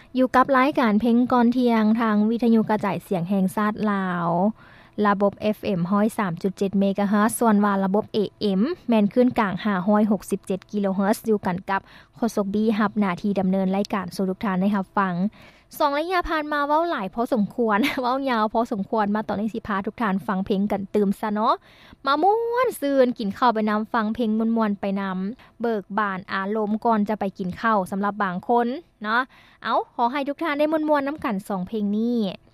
อยู่กับรายการเพลงก่อนเที่ยงทางวิทยุกระจายเสียงแห่งชาติลาวระบบ FM 103.7 เมกะเฮิรตซ์ส่วนว่าระบบ AM แม่นขึ้นกลาง567กิโลเฮิรตซ์อยู่กันกับโฆษกบีรับหน้าที่ดำเนินรายการสู่ทุกท่านได้รับฟัง2ระยะผ่านมาเว้าหลายพอสมควร เว้ายาวพอสมควรมาตอนนี้สิพาทุกท่านฟังเพลงกันตื่มซะเนาะมาม่วนซืนกินข้าวไปนำฟังเพลงม่วนๆไปนำเบิกบานอารมณ์ก่อนจะไปกินข้าวสำหรับบางคนเนาะขอให้ทุกท่านได้ม่วนๆน้ำกัน2เพลงนี้